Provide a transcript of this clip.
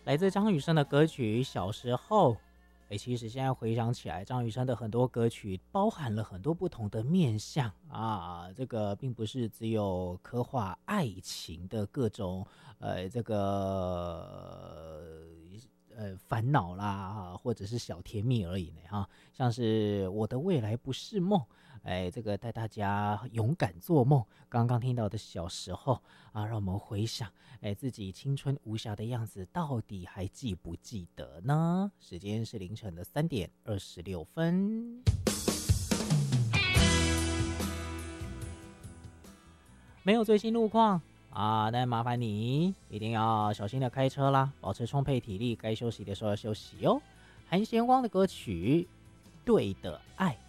来自张雨生的歌曲《小时候》。其实现在回想起来，张雨生的很多歌曲包含了很多不同的面向啊，这个并不是只有刻画爱情的各种这个烦恼啦，或者是小甜蜜而已呢哈，像是我的未来不是梦，这个带大家勇敢做梦。刚刚听到的小时候啊，让我们回想，自己青春无暇的样子，到底还记不记得呢？时间是凌晨的3:26。没有最新路况啊，那麻烦你一定要小心的开车啦，保持充沛体力，该休息的时候要休息哦。韩贤光的歌曲《对的爱》。